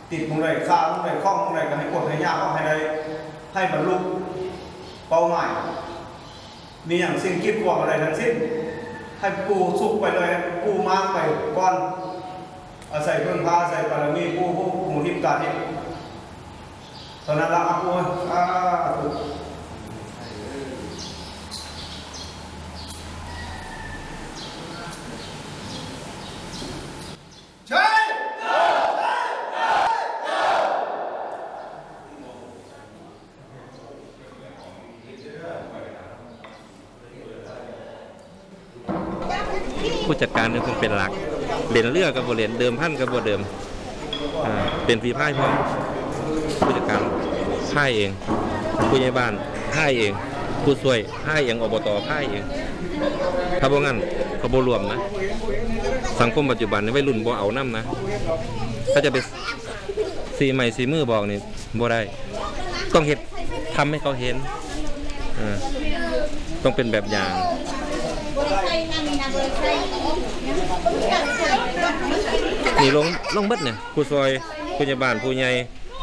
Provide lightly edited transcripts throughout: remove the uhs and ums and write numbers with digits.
ติดมุงใดข้ามุงใดข้องมุงใดก็ให้กดให้ยากก็ให้ได้ให้บรรลุเป้าหมายมีอย่างสิ่งกีดขวางอะไรทั้งสิ้นให้กูสุกไปเลยกูมากไปก่อนอาศัยเพิ่งพาอาศัยบารมีกูผู้มุทิกาที่ตอนนั้นละกูใช่ผู้จัดการเนี่ยคงเป็นหลักเด่นเลือกกับบทเด่นเดิมพันกับบทเดิมเป็นฝีพายพร้อมผู้จัดการพ่ายเองผู้ใหญ่บ้านพ่ายเองผู้ช่วยพ่ายเองอบตพ่ายเองถ้าบ่งั้นเขาบ่รวมนะสังคมปัจจุบันนี่วัยรุ่นบ่เอาน้ำนะถ้าจะไปสีใหม่สีมือบอกนี่บ่ได้ต้องเห็นทำให้เขาเห็นต้องเป็นแบบอย่างนี่ลงเบิดเนี่ยผู้ซอยผู้ใหญ่บ้านผู้ใหญ่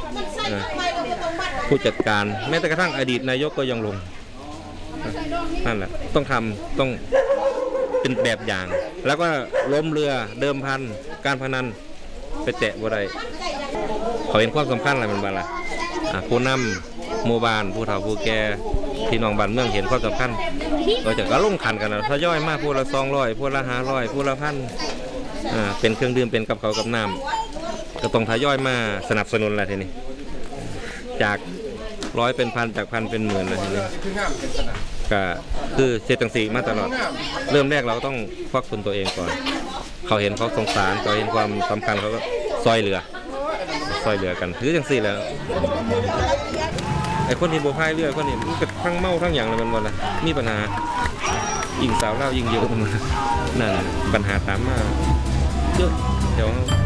ผู้จัดการแม้แต่กระทั่งอดีตนายกก็ยังลงนั่นแหละต้องทำต้องเป็นแบบอย่างแล้วก็ล้มเรือเดิมพันการพนันไปแตะบ่ได้เขาเห็นความสำคัญอะไรมันบ้างล่ะผู้นำหมู่บ้านผู้เฒ่าผู้แก่พี่น้องบ้านเมืองเห็นความสำคัญเราจะก็ลงขันกันนะทยอยมากผู้ละ200ผู้ละ500ผู้ละ1,000เป็นเครื่องดื่มเป็นกับเขากับน้ำก็ต้องทยอยมาสนับสนุนอะไรทีนี้จาก100เป็นพันจากพันเป็นหมื่นอะไรทีนี้ก็คือเจตังสีมาตลอดเริ่มแรกเราต้องควักทุนตัวเองก่อนเขาเห็นเขาสงสารเขาเห็นความสำคัญเขาก็ซอยเหลือกันถือจังสี่แล้วไอ้คนที่โบพายเรือคนนี้มันก็ทั้งเมาทั้งอย่างเลยมันหมดละมีปัญหายิงสาวเล่ายิงเยอะมันนั่นปัญหาตามมาเยอะเดี๋ยว